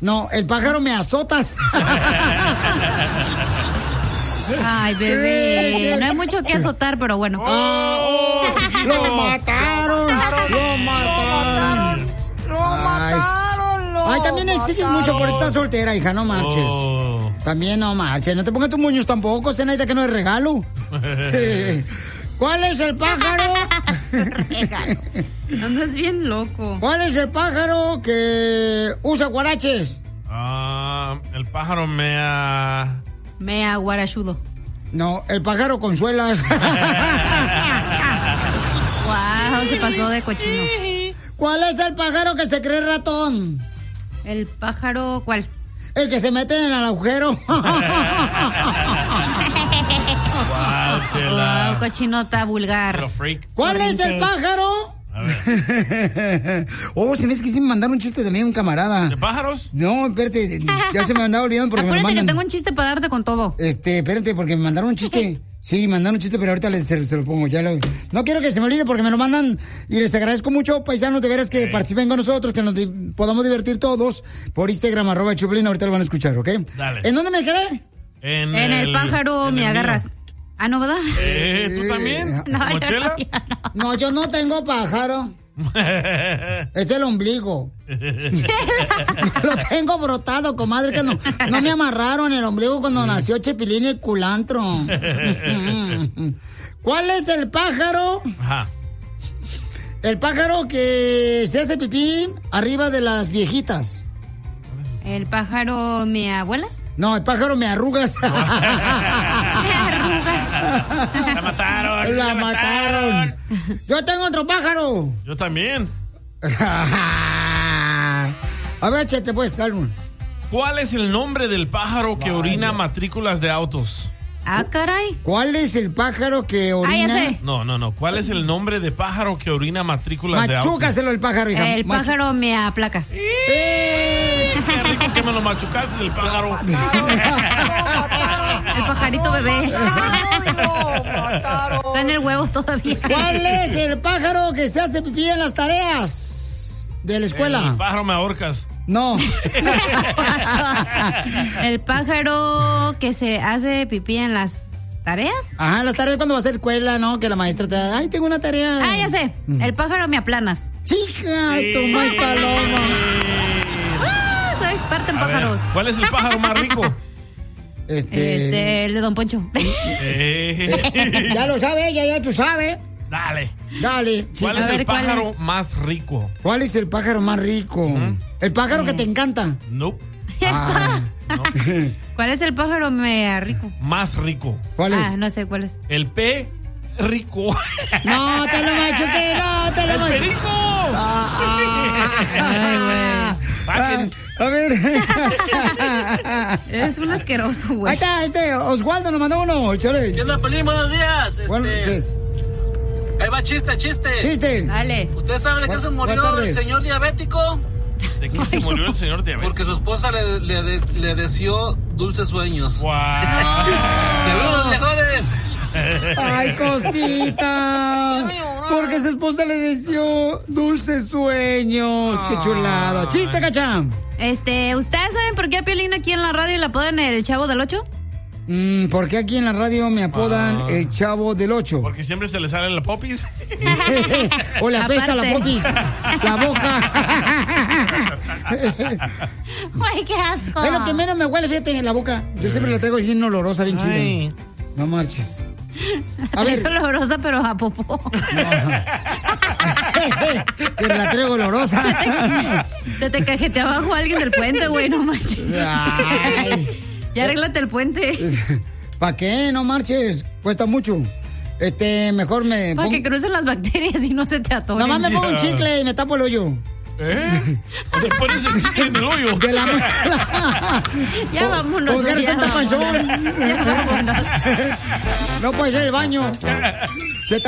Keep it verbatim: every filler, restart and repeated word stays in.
No, el pájaro me azotas. Ay, bebé. No hay mucho que azotar, pero bueno. Oh, oh, ¡Lo mataron! ¡Lo mataron! ¡Lo mataron! ¡Lo Ay, también exiges mucho por estar soltera, hija, no marches. Oh. También no marches. No te pongas tus moños tampoco, Zenaida, que no es regalo. ¿Cuál es el pájaro? Regalo. Andas bien loco. ¿Cuál es el pájaro que usa guaraches? Ah, el pájaro me ha... Me aguarachudo. No, el pájaro con suelas. Wow, se pasó de cochino. ¿Cuál es el pájaro que se cree ratón? El pájaro, ¿cuál? El que se mete en el agujero. Wow, chela. Wow, cochinota vulgar. Pero freak. ¿Cuál es el pájaro? A ver. Oh, se me es que sí me mandaron un chiste también un camarada. ¿De pájaros? No, espérate, ya se me andaba olvidando porque me lo Acuérdate mandan. que tengo un chiste para darte con todo. Este, espérate, porque me mandaron un chiste. Sí, mandaron un chiste, pero ahorita les, se, se lo pongo. Ya lo, no quiero que se me olvide porque me lo mandan y les agradezco mucho, paisanos, de veras que Sí. participen con nosotros, que nos di- podamos divertir todos por Instagram, arroba Choplin, ahorita lo van a escuchar, ¿ok? Dale. ¿En dónde me quedé? En, En el pájaro en me el agarras. mío. Ah, ¿no, verdad? Eh, ¿tú también? No, yo ¿Mochela? no, yo no. No, yo no tengo pájaro. Es el ombligo. Lo tengo brotado, comadre, que no, no me amarraron el ombligo cuando nació Chepilín y el culantro. ¿Cuál es el pájaro? Ajá. El pájaro que se hace pipí arriba de las viejitas. ¿El pájaro me abuelas? No, el pájaro me arrugas. Me arrugas. La mataron. La mataron. Yo tengo otro pájaro. Yo también. A ver, chete, pues, dale uno. ¿Cuál es el nombre del pájaro que Vaya. orina matrículas de autos? Ah, caray. ¿Cuál es el pájaro que Ah, orina? ya sé. No, no, no. ¿Cuál es el nombre de pájaro que orina matrículas de autos? Machúcaselo el pájaro, hija. El Machu- pájaro me aplacas. ¡Eh! Qué rico que me lo machucaste, el pájaro. El pajarito bebé. Está en el huevo todavía. ¿Cuál es el pájaro que se hace pipí en las tareas de la escuela? El pájaro me ahorcas. No. El pájaro que se hace pipí en las tareas. Ajá, las tareas cuando va a hacer escuela, ¿no? Que la maestra te da, ay, tengo una tarea. Ah, ya sé. El pájaro me aplanas. Chica, tu Sí. mal paloma. Ah, soy experta en A ver, pájaros. ¿cuál es el pájaro más rico? Este. Este, el de Don Poncho. Eh, Ya lo sabe ella, ya tú sabes. Dale. Dale. Sí. ¿Cuál A es ver, el ¿cuál pájaro es? más rico? ¿Cuál es el pájaro más rico? El pájaro que te encanta. Nope. Ah, No. ¿Cuál es el pájaro me rico? Más rico. ¿Cuál es? Ah, no sé cuál es. El P rico. No, te lo machuqué, no, te lo ¡El machuqué. perico! Ah, Saquen. a ver. Es un asqueroso, Ahí güey. está, este, Oswaldo nos mandó uno, chale. ¿Qué onda, Pelín? Buenos días. Este, Buenas noches. Ahí va chiste, chiste. Chiste. Dale. ¿Usted sabe de qué Bu- se buenas murió tardes. el señor diabético? ¿De qué se murió el señor diabético? Porque su esposa le, le, de- le deseó dulces sueños. Wow. ¡Saludos, viejones! Ay, cosita. Porque su esposa le deseó dulces sueños. Qué chulada. Chiste, cacham. Este, ¿ustedes saben por qué a Piolín aquí en la radio le apodan el Chavo del Ocho? Mm, ¿por qué aquí en la radio me apodan Ah. el Chavo del Ocho? Porque siempre se le sale la popis. O le apesta la Aparte. popis, la boca. ¡Ay, qué asco! Es lo que menos me huele, fíjate, en la boca. Yo siempre la traigo bien olorosa, bien chida. Ay. No marches. A Es ver, olorosa, pero a popó. pero la traigo olorosa. Se te cajetea abajo alguien del puente, güey, no manches. Ay. Ya arréglate el puente. ¿Para qué? No marches. Cuesta mucho. Este, mejor me Para pongo... que crucen las bacterias y no se te atoren. Nomás me pongo un Ya. chicle y me tapo el hoyo. ¿Eh? Te pones el chicle en el hoyo. De la muela. Ya O- vámonos. o que ya resulta vámonos. panzón. Ya vámonos. No puede ser el baño. Se